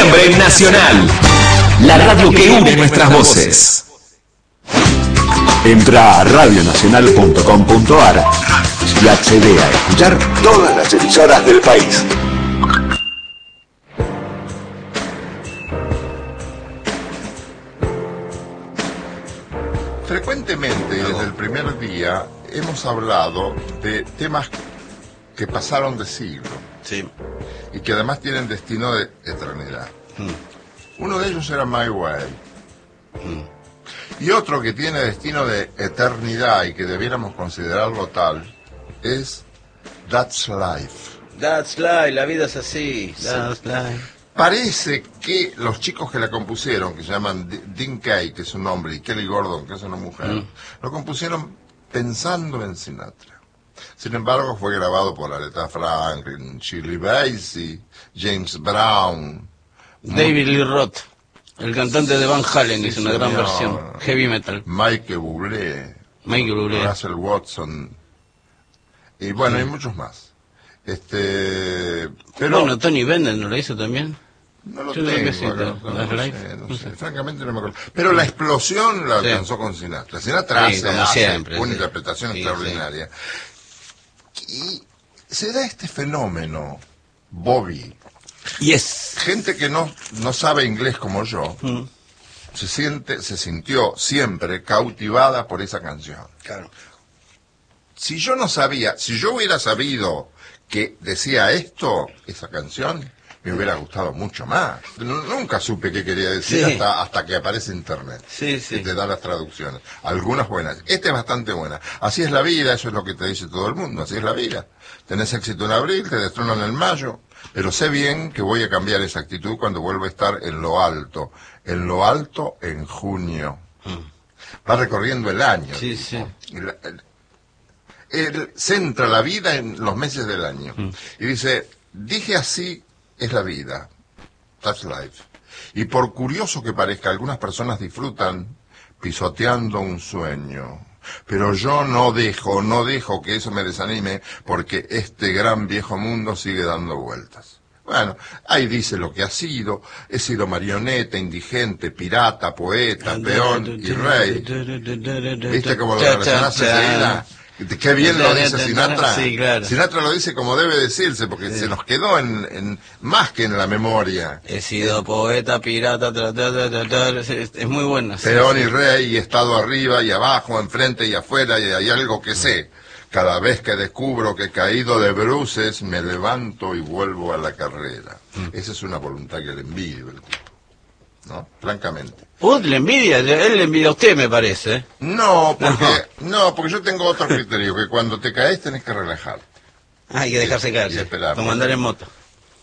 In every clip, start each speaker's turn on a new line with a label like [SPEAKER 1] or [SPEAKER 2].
[SPEAKER 1] Noviembre Nacional. La radio que une nuestras voces.
[SPEAKER 2] Entra a radionacional.com.ar y accede a escuchar todas las emisoras del país.
[SPEAKER 3] Frecuentemente, desde el primer día, hemos hablado de temas que pasaron de siglo.
[SPEAKER 4] Sí.
[SPEAKER 3] Y que además tienen destino de eternidad. Uno de ellos era My Way. Y otro que tiene destino de eternidad y que debiéramos considerarlo tal es That's Life.
[SPEAKER 4] That's life, la vida es así. That's life.
[SPEAKER 3] Parece que los chicos que la compusieron, que se llaman Dean Kay, que es un hombre, y Kelly Gordon, que es una mujer, lo compusieron pensando en Sinatra. Sin embargo, fue grabado por Aretha Franklin, Shirley Bassey, James Brown,
[SPEAKER 4] David Lee Roth, el cantante de Van Halen, hizo una gran versión, heavy metal.
[SPEAKER 3] Michael Bublé, Russell Watson, y bueno, hay muchos más. Pero
[SPEAKER 4] bueno, Tony Bennett ¿no lo hizo también?
[SPEAKER 3] No lo
[SPEAKER 4] Yo
[SPEAKER 3] tengo,
[SPEAKER 4] que sí,
[SPEAKER 3] no sé, francamente no me acuerdo. Pero la explosión la alcanzó con Sinatra. Sinatra hace una interpretación extraordinaria. Y se da este fenómeno, Bobby.
[SPEAKER 4] Yes.
[SPEAKER 3] Gente que no sabe inglés como yo, se sintió siempre cautivada por esa canción.
[SPEAKER 4] Claro.
[SPEAKER 3] Si yo hubiera sabido que decía esto, esa canción, me hubiera gustado mucho más. Nunca supe qué quería decir hasta que aparece internet. Y te da las traducciones. Algunas buenas. Esta es bastante buena. Así es la vida, eso es lo que te dice todo el mundo. Así es la vida. Tenés éxito en abril, te destronan en mayo. Pero sé bien que voy a cambiar esa actitud cuando vuelva a estar en lo alto. En lo alto en junio. Va recorriendo el año. Él centra la vida en los meses del año. Y dice, dije así es la vida. That's life. Y por curioso que parezca, algunas personas disfrutan pisoteando un sueño. Pero yo no dejo que eso me desanime, porque este gran viejo mundo sigue dando vueltas. Bueno, ahí dice lo que ha sido. He sido marioneta, indigente, pirata, poeta, peón y rey. ¿Viste cómo lo relacionaste enseguida? Qué bien lo dice Sinatra.
[SPEAKER 4] Sí, claro.
[SPEAKER 3] Sinatra lo dice como debe decirse, porque se nos quedó en más que en la memoria.
[SPEAKER 4] He sido poeta, pirata, es muy buena.
[SPEAKER 3] Peón y rey, y he estado arriba y abajo, enfrente y afuera, y hay algo que sé. Cada vez que descubro que caído de bruces, me levanto y vuelvo a la carrera. Esa es una voluntad que le envidio el tipo, ¿no? Francamente.
[SPEAKER 4] ¿Le envidia? Él le envidia a usted, me parece.
[SPEAKER 3] No, porque yo tengo otro criterio, que cuando te caes tenés que relajarte.
[SPEAKER 4] Hay que dejarse caer, como andar en moto.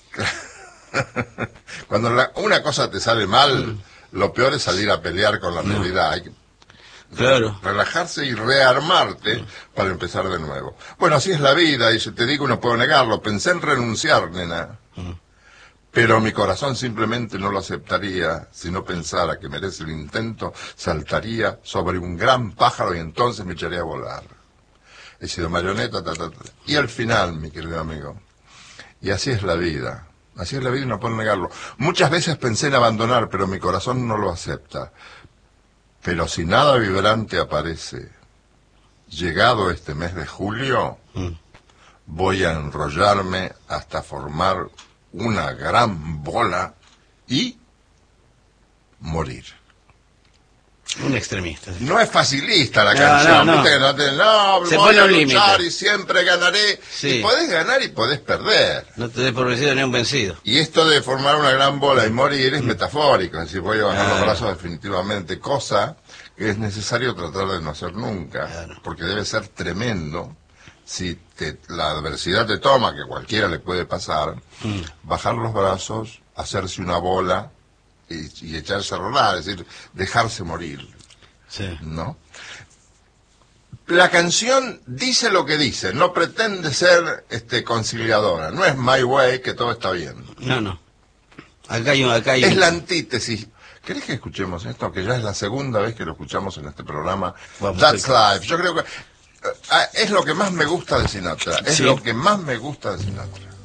[SPEAKER 3] Cuando una cosa te sale mal, lo peor es salir a pelear con la realidad. Hay que relajarse y rearmarte para empezar de nuevo. Bueno, así es la vida, y te digo, no puedo negarlo. Pensé en renunciar, nena. Pero mi corazón simplemente no lo aceptaría. Si no pensara que merece el intento, saltaría sobre un gran pájaro y entonces me echaría a volar. He sido marioneta, Y al final, mi querido amigo, y así es la vida. Así es la vida y no puedo negarlo. Muchas veces pensé en abandonar, pero mi corazón no lo acepta. Pero si nada vibrante aparece, llegado este mes de julio, voy a enrollarme hasta formar una gran bola y morir.
[SPEAKER 4] Un extremista.
[SPEAKER 3] No es facilista la canción.
[SPEAKER 4] Se pone un límite.
[SPEAKER 3] Y siempre ganaré. Y podés ganar y podés perder.
[SPEAKER 4] No te des por vencido ni un vencido.
[SPEAKER 3] Y esto de formar una gran bola y morir es metafórico. Es decir, voy a bajar los brazos definitivamente. Cosa que es necesario tratar de no hacer nunca. Porque debe ser tremendo. Si la adversidad te toma, que cualquiera le puede pasar, bajar los brazos, hacerse una bola y echarse a rodar, es decir, dejarse morir, ¿no? La canción dice lo que dice, no pretende ser conciliadora, no es My Way, que todo está bien.
[SPEAKER 4] No. Acá hay
[SPEAKER 3] es la antítesis. ¿Querés que escuchemos esto? Que ya es la segunda vez que lo escuchamos en este programa. That's Life. Yo creo que es lo que más me gusta de Sinatra. Es lo que más me gusta de Sinatra.